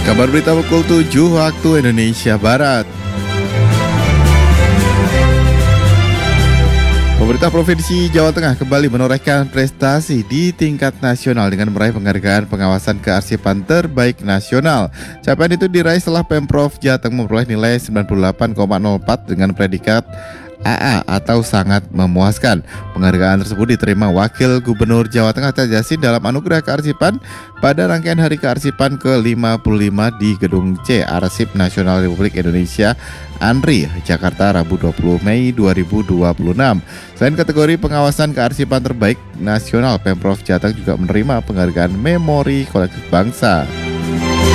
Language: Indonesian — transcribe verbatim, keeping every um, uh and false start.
Kabar berita pukul tujuh waktu Indonesia Barat. Pemerintah Provinsi Jawa Tengah kembali menorehkan prestasi di tingkat nasional dengan meraih penghargaan pengawasan kearsipan terbaik nasional. Capaian itu diraih setelah Pemprov Jateng memperoleh nilai sembilan puluh delapan koma nol empat dengan predikat A A atau sangat memuaskan. Penghargaan tersebut diterima Wakil Gubernur Jawa Tengah Tahta Jassin dalam Anugerah Kearsipan pada rangkaian Hari Kearsipan ke lima puluh lima di Gedung C Arsip Nasional Republik Indonesia Andri, Jakarta, Rabu dua puluh Mei dua ribu dua puluh enam. Selain kategori pengawasan kearsipan terbaik nasional, Pemprov Jateng juga menerima penghargaan Memori Kolektif Bangsa.